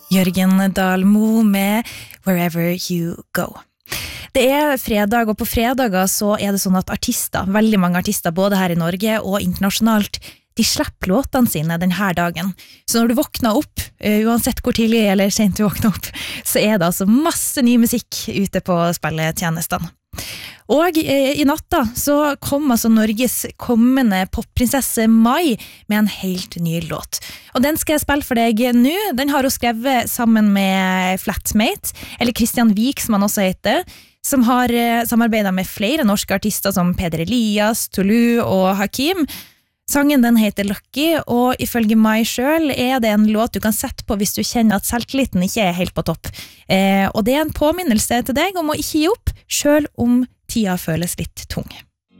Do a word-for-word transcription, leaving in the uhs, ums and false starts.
Jørgen Dalmo med Wherever You Go. Det er fredag, og på fredager så er det sånn at artister, veldig mange artister, både her i Norge og internasjonalt, de slipper låtene sine denne dagen. Så når du våkner opp, uansett hvor tidlig eller sent du våkner opp, så er det altså masse ny musikk ute på spilletjenestene. Og i natta så kom altså Norges kommende popprinsesse Mai med en helt ny låt. Og den skal jeg spille for deg nå. Den har hun skrevet sammen med Flatmate, eller Christian Vik som han også heter, som har samarbeidet med flere norske artister som Peder Elias, Tulu og Hakim. Sangen den heter Lucky, og ifølge Mai selv er det en låt du kan sette på hvis du kjenner at selvtilliten ikke er helt på topp. Eh, og det er en påminnelse til deg om å ikke gi opp, selv om tida føles litt tung.